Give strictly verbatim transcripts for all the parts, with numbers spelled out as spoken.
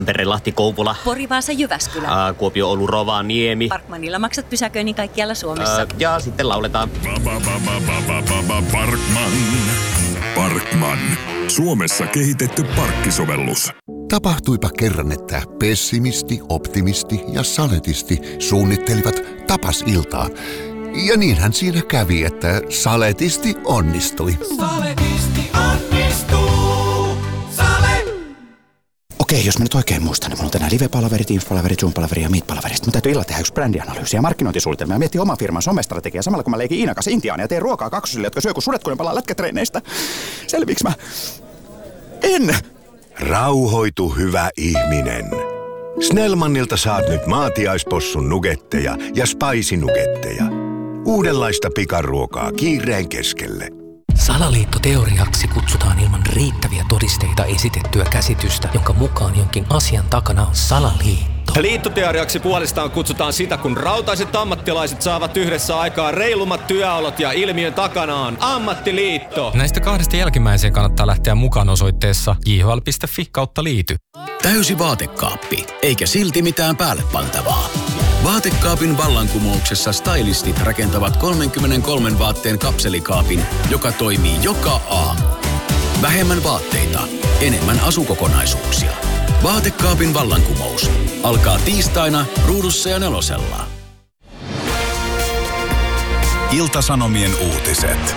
Tampere-Lahti Kouvola. Pori-Vaasa Jyväskylä. Ää, Kuopio Oulu Rovaniemi. Parkmanilla maksat pysäköinnin kaikkialla Suomessa. Ää, ja sitten lauletaan. Parkman. Parkman. Suomessa kehitetty parkkisovellus. Tapahtuipa kerran, että pessimisti, optimisti ja saletisti suunnittelivat tapasiltaa. Ja niinhän siinä kävi, että saletisti onnistui. Saletisti onnistuu. Sale! Okei, jos mä nyt oikein muistan, niin mulla on tänään live-palaverit, inf-palaverit, zoom-palaverit ja meet-palaverit. Mun täytyy illalla tehdä yksi brändianalyysi ja markkinointisuunnitelma ja miettiä oman firman somestrategiaa samalla kun mä leikin Iinakas Intiaania ja teen ruokaa kaksosille, jotka syö kun sudet, kun ne palaa lätkätreineistä. Selviiks mä? En! Rauhoitu, hyvä ihminen. Snellmanilta saat nyt maatiaispossun nugetteja ja spicy-nugetteja. Uudenlaista pikaruokaa kiireen keskelle. Salaliittoteoriaksi kutsutaan ilman riittäviä todisteita esitettyä käsitystä, jonka mukaan jonkin asian takana on salaliitto. Liittoteoriaksi puolestaan kutsutaan sitä, kun rautaiset ammattilaiset saavat yhdessä aikaa reilummat työolot ja ilmiön takana on ammattiliitto. Näistä kahdesta jälkimmäiseen kannattaa lähteä mukaan osoitteessa j h l piste f i kautta liity. Täysi vaatekaappi, eikä silti mitään päälle pantavaa. Vaatekaapin vallankumouksessa stylistit rakentavat kolmekymmentäkolme vaatteen kapselikaapin, joka toimii joka aamu. Vähemmän vaatteita, enemmän asukokonaisuuksia. Vaatekaapin vallankumous alkaa tiistaina Ruudussa ja Nelosella. Ilta-Sanomien uutiset.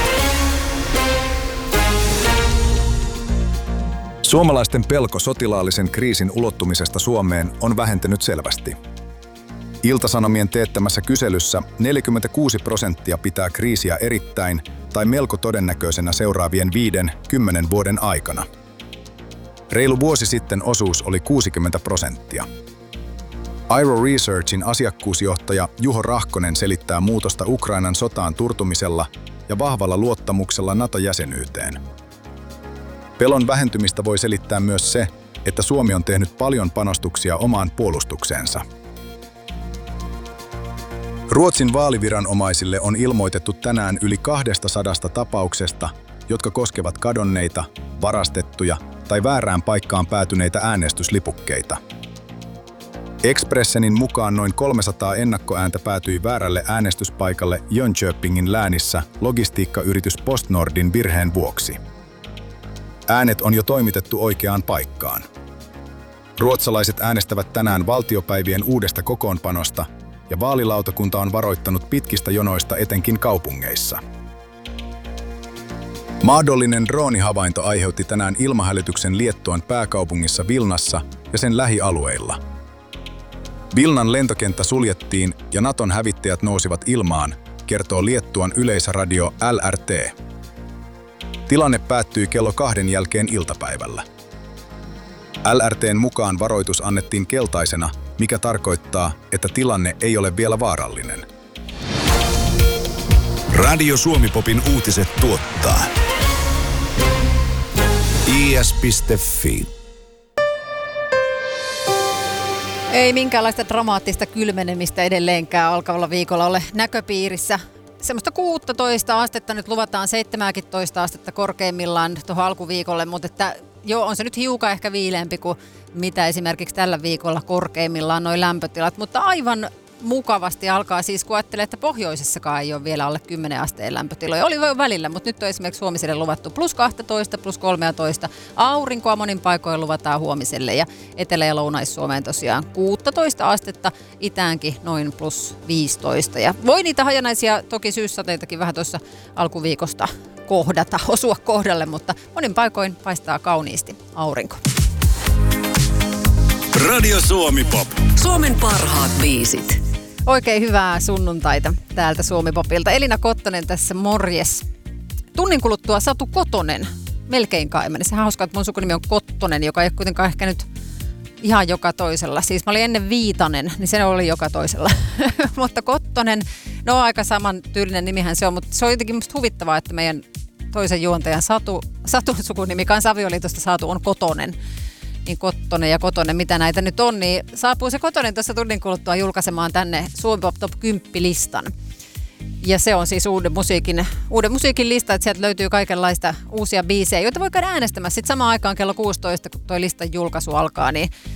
Suomalaisten pelko sotilaallisen kriisin ulottumisesta Suomeen on vähentynyt selvästi. Ilta-Sanomien teettämässä kyselyssä neljäkymmentäkuusi prosenttia pitää kriisiä erittäin tai melko todennäköisenä seuraavien viiden, kymmenen vuoden aikana. Reilu vuosi sitten osuus oli kuusikymmentä prosenttia. Airo Researchin asiakkuusjohtaja Juho Rahkonen selittää muutosta Ukrainan sotaan turtumisella ja vahvalla luottamuksella NATO-jäsenyyteen. Pelon vähentymistä voi selittää myös se, että Suomi on tehnyt paljon panostuksia omaan puolustukseensa. Ruotsin vaaliviranomaisille on ilmoitettu tänään yli kaksisataa tapauksesta, jotka koskevat kadonneita, varastettuja tai väärään paikkaan päätyneitä äänestyslipukkeita. Expressenin mukaan noin kolmesataa ennakkoääntä päätyi väärälle äänestyspaikalle Jönköpingin läänissä logistiikkayritys PostNordin virheen vuoksi. Äänet on jo toimitettu oikeaan paikkaan. Ruotsalaiset äänestävät tänään valtiopäivien uudesta kokoonpanosta, ja vaalilautakunta on varoittanut pitkistä jonoista etenkin kaupungeissa. Mahdollinen droonihavainto aiheutti tänään ilmahälytyksen Liettuan pääkaupungissa Vilnassa ja sen lähialueilla. Vilnan lentokenttä suljettiin ja Naton hävittäjät nousivat ilmaan, kertoo Liettuan yleisradio L R T. Tilanne päättyi kello kahden jälkeen iltapäivällä. L R T:n mukaan varoitus annettiin keltaisena, mikä tarkoittaa, että tilanne ei ole vielä vaarallinen. Radio Suomi-popin uutiset tuottaa i s piste f i. Ei minkäänlaista dramaattista kylmenemistä edelleenkään alkavalla viikolla ole näköpiirissä. Semmoista kuusitoista astetta nyt luvataan, seitsemäntoista astetta korkeimmillaan tuohon alkuviikolle, mutta että joo, on se nyt hiukan ehkä viileämpi kuin mitä esimerkiksi tällä viikolla korkeimmillaan noi lämpötilat, mutta aivan mukavasti alkaa siis, kun ajattelee, että pohjoisessakaan ei ole vielä alle kymmenen asteen lämpötiloja. Oli jo välillä, mutta nyt on esimerkiksi huomiselle luvattu plus kaksitoista, plus kolmetoista. Aurinkoa monin paikoin luvataan huomiselle ja Etelä- ja Lounais-Suomeen tosiaan kuusitoista astetta, itäänkin noin plus viisitoista. Ja voi niitä hajanaisia toki syyssateitakin vähän tuossa alkuviikosta kohdata, osua kohdalle, mutta monin paikoin paistaa kauniisti aurinko. Radio Suomi-pop. Suomen parhaat biisit. Oikein hyvää sunnuntaita täältä Suomi-popilta. Elina Kottonen tässä, morjes. Tunnin kuluttua Satu Kotonen, melkein kaimen. Sehän on hauskaa, että mun sukunimi on Kottonen, joka ei ole kuitenkaan ehkä nyt ihan joka toisella. Siis mä olin ennen Viitanen, niin se oli joka toisella. Mutta Kottonen, no aika saman tyylinen nimihän se on, mutta se on jotenkin musta huvittavaa, että meidän toisen juontajan Satu, Satun sukunimi, kanssa avioliitosta saatu, on Kotonen. Niin Kottonen ja Kotonen, mitä näitä nyt on, niin saapuu se Kotonen tuossa tunnin kuluttua julkaisemaan tänne Suomi Pop Top kymmenen listan. Ja se on siis uuden musiikin, uuden musiikin lista, että sieltä löytyy kaikenlaista uusia biisejä, joita voi käydä äänestämässä. Sitten samaan aikaan kello kuusitoista, kun toi listan julkaisu alkaa, niin